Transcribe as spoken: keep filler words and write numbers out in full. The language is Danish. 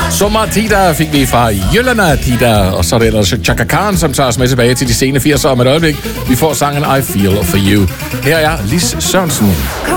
Sommer Tida fik vi fra Jylland Tida, og så er det ellers Chaka Khan, som tager os med tilbage til de sene firserne om et øjeblik. Vi får sangen I Feel For You. Her er Lis Sørensen.